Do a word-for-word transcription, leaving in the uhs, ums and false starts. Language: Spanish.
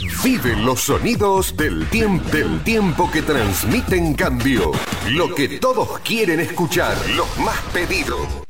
Vive los sonidos del tiempo, del tiempo que transmiten cambio. Lo que todos quieren escuchar, los más pedidos.